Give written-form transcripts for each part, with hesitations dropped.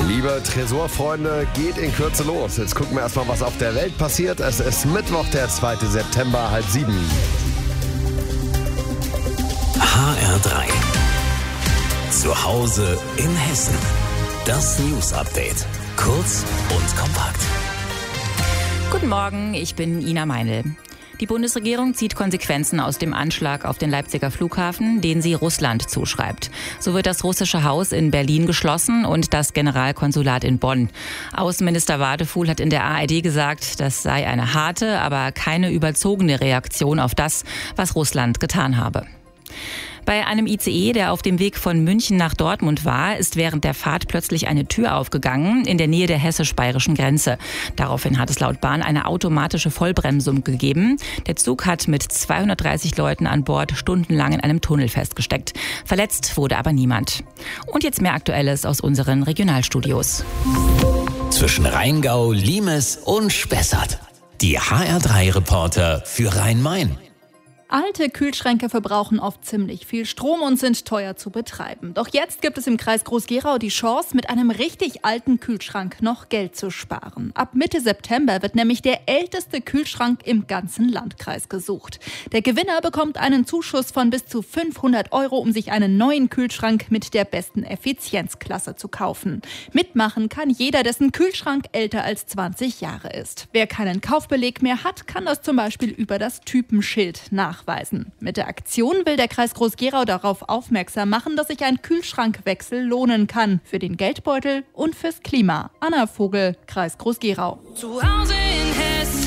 Liebe Tresorfreunde, geht in Kürze los. Jetzt gucken wir erstmal, was auf der Welt passiert. Es ist Mittwoch, der 2. September, 6:30. HR3. Zu Hause in Hessen. Das News-Update. Kurz und kompakt. Guten Morgen, ich bin Ina Meinl. Die Bundesregierung zieht Konsequenzen aus dem Anschlag auf den Leipziger Flughafen, den sie Russland zuschreibt. So wird das russische Haus in Berlin geschlossen und das Generalkonsulat in Bonn. Außenminister Wadefuhl hat in der ARD gesagt, das sei eine harte, aber keine überzogene Reaktion auf das, was Russland getan habe. Bei einem ICE, der auf dem Weg von München nach Dortmund war, ist während der Fahrt plötzlich eine Tür aufgegangen in der Nähe der hessisch-bayerischen Grenze. Daraufhin hat es laut Bahn eine automatische Vollbremsung gegeben. Der Zug hat mit 230 Leuten an Bord stundenlang in einem Tunnel festgesteckt. Verletzt wurde aber niemand. Und jetzt mehr Aktuelles aus unseren Regionalstudios. Zwischen Rheingau, Limes und Spessart. Die HR3-Reporter für Rhein-Main. Alte Kühlschränke verbrauchen oft ziemlich viel Strom und sind teuer zu betreiben. Doch jetzt gibt es im Kreis Groß-Gerau die Chance, mit einem richtig alten Kühlschrank noch Geld zu sparen. Ab Mitte September wird nämlich der älteste Kühlschrank im ganzen Landkreis gesucht. Der Gewinner bekommt einen Zuschuss von bis zu 500 €, um sich einen neuen Kühlschrank mit der besten Effizienzklasse zu kaufen. Mitmachen kann jeder, dessen Kühlschrank älter als 20 Jahre ist. Wer keinen Kaufbeleg mehr hat, kann das zum Beispiel über das Typenschild nachweisen. Mit der Aktion will der Kreis Groß-Gerau darauf aufmerksam machen, dass sich ein Kühlschrankwechsel lohnen kann. Für den Geldbeutel und fürs Klima. Anna Vogel, Kreis Groß-Gerau. Zu Hause in Hessen.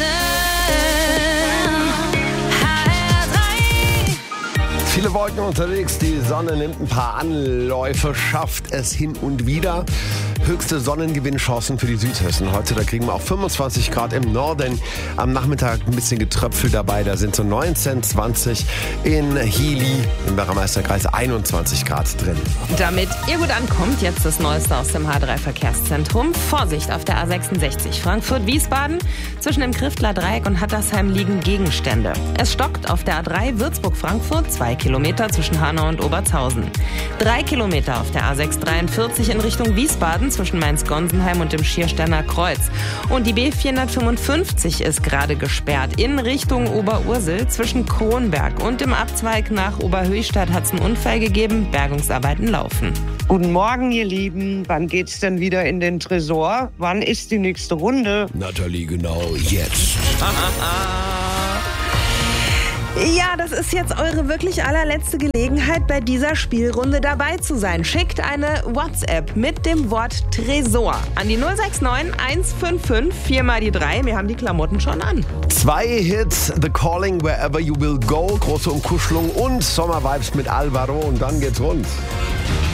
Viele Wolken unterwegs, die Sonne nimmt ein paar Anläufe, schafft es hin und wieder. Höchste Sonnengewinnchancen für die Südhessen. Heute, da kriegen wir auch 25 Grad im Norden. Am Nachmittag ein bisschen Getröpfel dabei. Da sind so 19, 20 in Hili, im Werra-Meister-Kreis 21 Grad drin. Damit ihr gut ankommt, jetzt das Neueste aus dem H3-Verkehrszentrum. Vorsicht auf der A66 Frankfurt-Wiesbaden. Zwischen dem Kriftler Dreieck und Hattersheim liegen Gegenstände. Es stockt auf der A3 Würzburg-Frankfurt, 2 Kilometer zwischen Hanau und Obertshausen. 3 Kilometer auf der A643 in Richtung Wiesbaden zwischen Mainz-Gonsenheim und dem Schiersteiner Kreuz. Und die B455 ist gerade gesperrt in Richtung Oberursel zwischen Kronberg und dem Abzweig nach Oberhöchstadt hat es einen Unfall gegeben. Bergungsarbeiten laufen. Guten Morgen, ihr Lieben. Wann geht's denn wieder in den Tresor? Wann ist die nächste Runde? Nathalie, genau jetzt. Ja, das ist jetzt eure wirklich allerletzte Gelegenheit, bei dieser Spielrunde dabei zu sein. Schickt eine WhatsApp mit dem Wort Tresor an die 069 155 4 mal die 3. Wir haben die Klamotten schon an. 2 Hits, The Calling, Wherever You Will Go, große Umkuschelung und Sommervibes mit Alvaro und dann geht's rund.